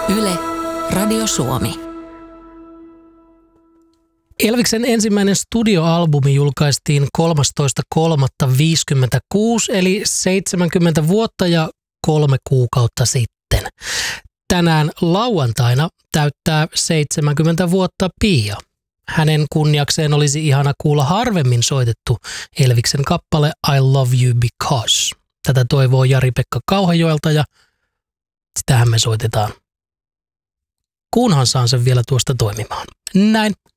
Yle, Radio Suomi. Elviksen ensimmäinen studioalbumi julkaistiin 13.3.56, eli 70 vuotta ja 3 kuukautta sitten. Tänään lauantaina täyttää 70 vuotta Pia. Hänen kunniakseen olisi ihana kuulla harvemmin soitettu Elviksen kappale I Love You Because. Tätä toivoo Jari-Pekka Kauhajoelta ja sitähän me soitetaan. Kunhan saan sen vielä tuosta toimimaan. Näin.